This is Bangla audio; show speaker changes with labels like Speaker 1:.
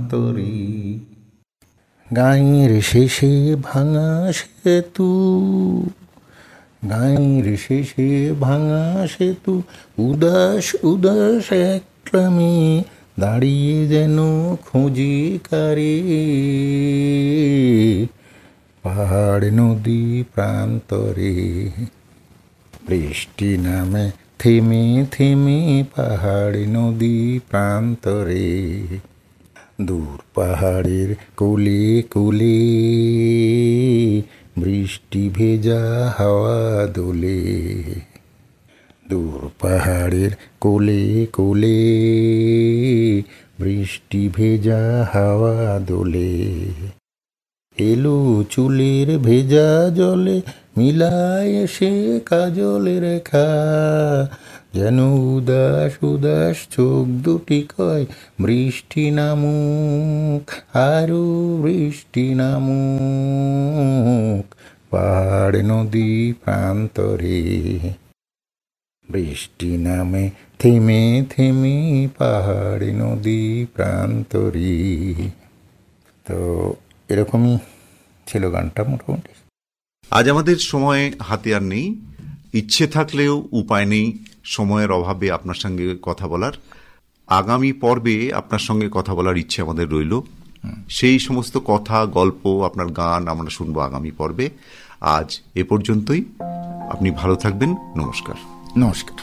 Speaker 1: প্রান্তরে। গাঁয়ের শেষে ভাঙা সেতু, গাঁয়ের শেষে ভাঙা সেতু, উদাস উদাস একটা মেয়ে দাঁড়িয়ে যেন খুঁজি কারে। পাহাড় নদী প্রান্তরে, বৃষ্টি নামে থেমে থেমে পাহাড় নদী প্রান্তরে। দূর পাহাড়ের কোলে কোলে বৃষ্টি ভেজা হাওয়া দোলে। দূর পাহাড়ের কোলে কোলে বৃষ্টি ভেজা হাওয়া দোলে। এলো চুলের ভেজা জলে মিলায় সে কাজল রেখা, যেন উদাস উদাস চোখ দুটি কয় বৃষ্টি নামুক, আরো বৃষ্টি নামুক। পাহাড় নদী প্রান্তরে, বৃষ্টি নামে থেমে থেমে পাহাড় নদী প্রান্তরে। তো এরকমই ছিল গানটা মোটামুটি।
Speaker 2: আজ আমাদের সময় হাতে আর নেই, ইচ্ছে থাকলেও উপায় নেই সময়ের অভাবে আপনার সঙ্গে কথা বলার। আগামী পর্বে আপনার সঙ্গে কথা বলার ইচ্ছে আমাদের রইল। সেই সমস্ত কথা, গল্প, আপনার গান আমরা শুনবো আগামী পর্বে। আজ এ পর্যন্তই। আপনি ভালো থাকবেন। নমস্কার।
Speaker 1: নমস্কার।